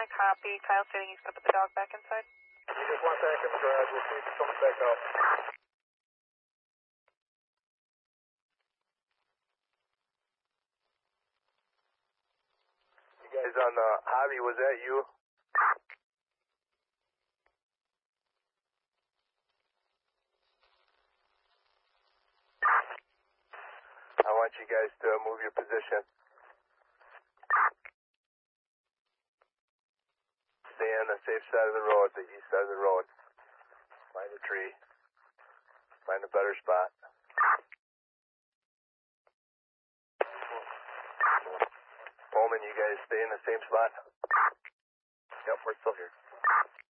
copy. Kyle stating he's going to put the dog back inside. You just want back in the garage. We'll see if he comes back out. You guys on the hobby, was that you? I want you guys to move your position. Stay on the safe side of the road, the east side of the road. Find a tree. Find a better spot. Bowman, you guys stay in the same spot? Yep, we're still here.